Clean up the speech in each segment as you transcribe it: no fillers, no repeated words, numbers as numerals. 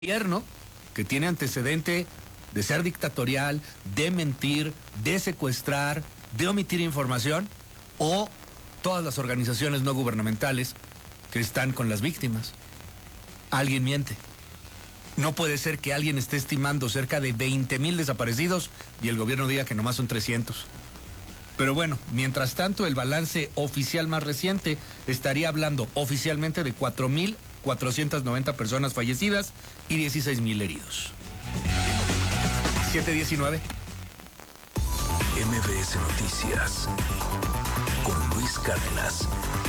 gobierno que tiene antecedente de ser dictatorial, de mentir, de secuestrar, de omitir información, o todas las organizaciones no gubernamentales que están con las víctimas. Alguien miente. No puede ser que alguien esté estimando cerca de 20,000 desaparecidos y el gobierno diga que nomás son 300. Pero bueno, mientras tanto, el balance oficial más reciente estaría hablando oficialmente de 4,490 personas fallecidas y 16,000 heridos. 7:19. MBS Noticias con Luis Cárdenas.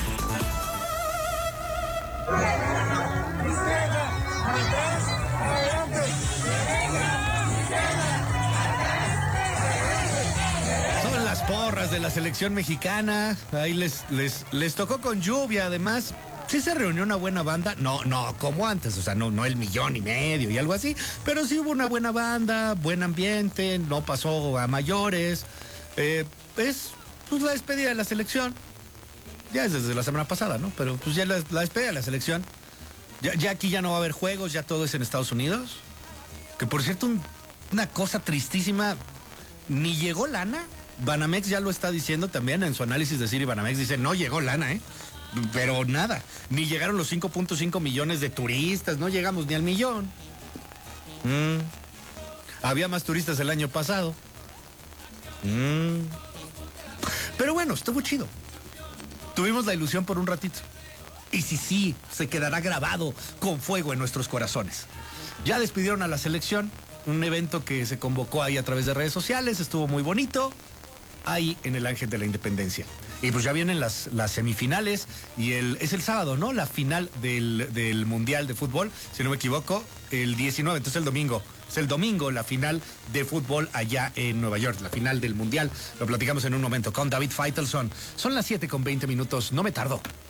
Son las porras de la selección mexicana. Ahí les tocó con lluvia, además. Sí se reunió una buena banda, no como antes, o sea, no el 1,5 millones y algo así, pero sí hubo una buena banda, buen ambiente, no pasó a mayores. Es pues la despedida de la selección. Ya es desde la semana pasada, ¿no? Pero pues ya la despedida de la selección. Ya aquí ya no va a haber juegos, ya todo es en Estados Unidos. Que por cierto, una cosa tristísima, ni llegó lana. Banamex ya lo está diciendo también en su análisis de City Banamex, dice, no llegó lana, pero nada, ni llegaron los 5.5 millones de turistas, no llegamos ni al millón. Había más turistas el año pasado. Pero bueno, estuvo chido. Tuvimos la ilusión por un ratito. Y sí, se quedará grabado con fuego en nuestros corazones. Ya despidieron a la selección, un evento que se convocó ahí a través de redes sociales, estuvo muy bonito, ahí en el Ángel de la Independencia. Y pues ya vienen las semifinales y es el sábado, ¿no? La final del Mundial de Fútbol, si no me equivoco, el 19, entonces el domingo. Es el domingo la final de fútbol allá en Nueva York, la final del Mundial. Lo platicamos en un momento con David Faitelson. Son las 7:20, no me tardo.